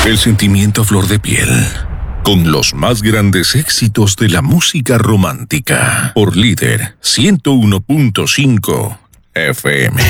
El sentimiento a flor de piel, con los más grandes éxitos de la música romántica, por Líder 101.5 FM.